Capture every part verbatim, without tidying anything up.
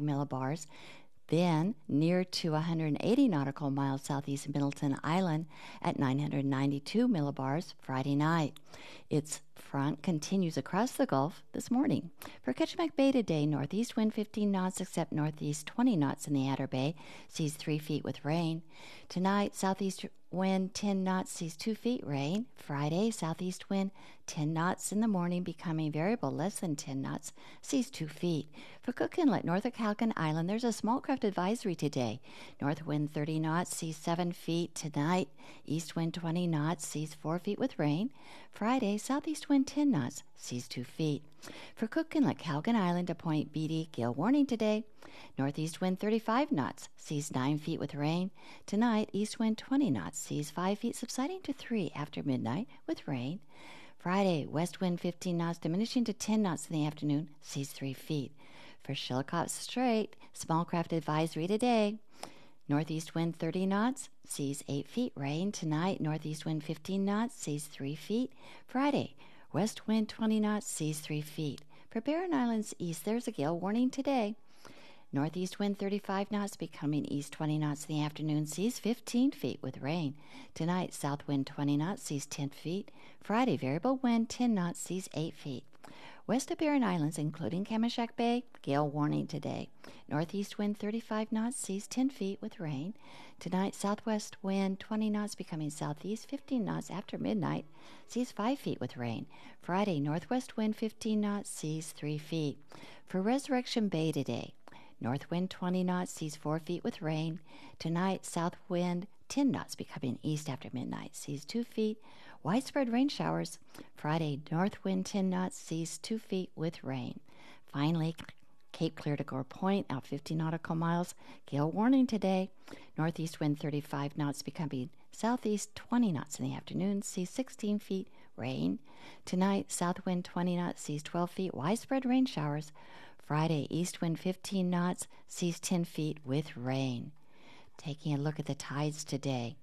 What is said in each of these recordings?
five millibars. Then, near to one hundred eighty nautical miles southeast of Middleton Island at nine hundred ninety-two millibars Friday night. Its front continues across the Gulf this morning. For Ketchimak Bay today, northeast wind fifteen knots except northeast twenty knots in the Adder Bay, sees three feet with rain. Tonight, southeast wind ten knots, sees two feet rain. Friday, southeast wind ten knots in the morning, becoming variable less than ten knots, sees two feet. For Cook Inlet, north of Calkin Island, there's a small craft advisory today. North wind thirty knots, sees seven feet. Tonight, east wind twenty knots, sees four feet with rain. Friday, southeast wind ten knots, sees two feet. For Cook Inlet, Calkin Island to Point Beatty, gale warning today. Northeast wind thirty-five knots, sees nine feet with rain. Tonight, east wind twenty knots, sees five feet, subsiding to three after midnight with rain. Friday, west wind fifteen knots, diminishing to ten knots in the afternoon, sees three feet. For Chillicothe Strait, small craft advisory today. Northeast wind thirty knots, sees eight feet. Rain tonight. Northeast wind fifteen knots, sees three feet. Friday, west wind twenty knots, sees three feet. For Barren Islands East, there's a gale warning today. Northeast wind thirty-five knots, becoming east twenty knots in the afternoon, sees fifteen feet with rain. Tonight, south wind twenty knots, sees ten feet. Friday, variable wind ten knots, sees eight feet. West of Barren Islands, including Kamishak Bay, gale warning today. Northeast wind thirty-five knots, sees ten feet with rain. Tonight, southwest wind twenty knots, becoming southeast fifteen knots after midnight, sees five feet with rain. Friday, northwest wind fifteen knots, sees three feet. For Resurrection Bay today, north wind twenty knots, sees four feet with rain. Tonight, south wind ten knots, becoming east after midnight, sees two feet. Widespread rain showers. Friday, north wind ten knots, sees two feet with rain. Finally, Cape Clear to Gore Point, out fifty nautical miles. Gale warning today. Northeast wind thirty-five knots, becoming southeast twenty knots in the afternoon, sees sixteen feet. Rain. Tonight, south wind twenty knots, sees twelve feet. Widespread rain showers. Friday, east wind fifteen knots, sees ten feet with rain. Taking a look at the tides today.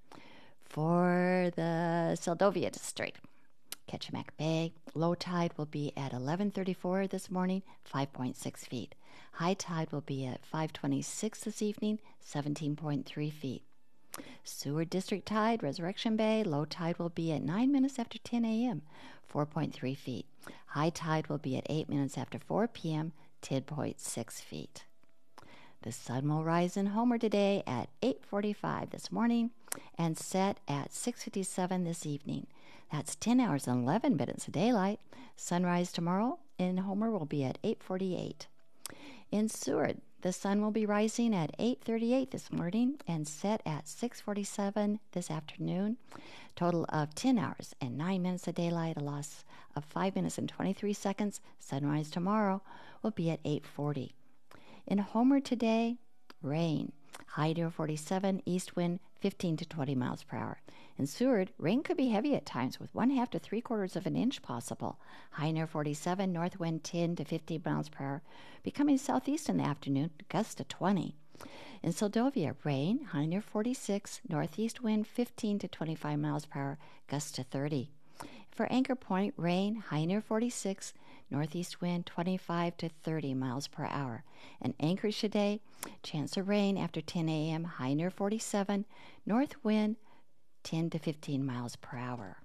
For the Seldovia Strait, Ketchimak Bay, low tide will be at eleven thirty-four this morning, five point six feet. High tide will be at five twenty-six this evening, seventeen point three feet. Seward District tide, Resurrection Bay, low tide will be at nine minutes after ten a.m., four point three feet. High tide will be at eight minutes after four p.m., ten point six feet. The sun will rise in Homer today at eight forty-five this morning and set at six fifty-seven this evening. That's ten hours and eleven minutes of daylight. Sunrise tomorrow in Homer will be at eight forty-eight. In Seward, the sun will be rising at eight thirty-eight this morning and set at six forty-seven this afternoon. Total of ten hours and nine minutes of daylight, a loss of five minutes and twenty-three seconds. Sunrise tomorrow will be at eight forty. In Homer today, rain. High near forty-seven, east wind fifteen to twenty miles per hour. In Seward, rain could be heavy at times with one half to three quarters of an inch possible. High near forty-seven, north wind ten to fifteen miles per hour, becoming southeast in the afternoon, gusts to twenty. In Seldovia, rain. High near forty-six, northeast wind fifteen to twenty-five miles per hour, gusts to thirty. For Anchor Point, rain. High near forty-six, northeast wind twenty-five to thirty miles per hour. And Anchorage today, chance of rain after ten a.m., high near forty-seven, north wind ten to fifteen miles per hour.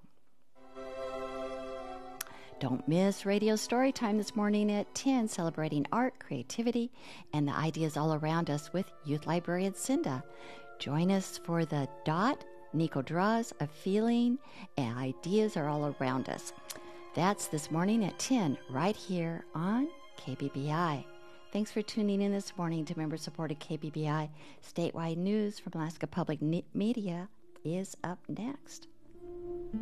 Don't miss Radio Storytime this morning at ten, celebrating art, creativity, and the ideas all around us with Youth Librarian Cinda. Join us for the Dot, Nico draws, a feeling, and ideas are all around us. That's this morning at ten, right here on K B B I. Thanks for tuning in this morning to member-supported K B B I. Statewide news from Alaska Public Media is up next.